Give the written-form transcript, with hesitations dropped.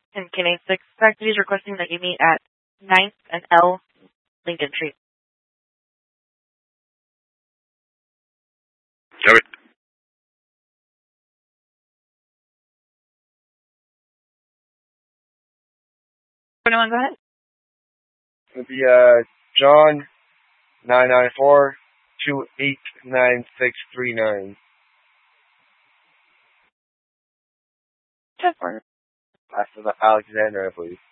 in K96. Faculty is requesting that you meet at 9th and L Lincoln Street. Okay. 21, go ahead. It'll be John 994-289639. 10-4. That's Alexandra, please.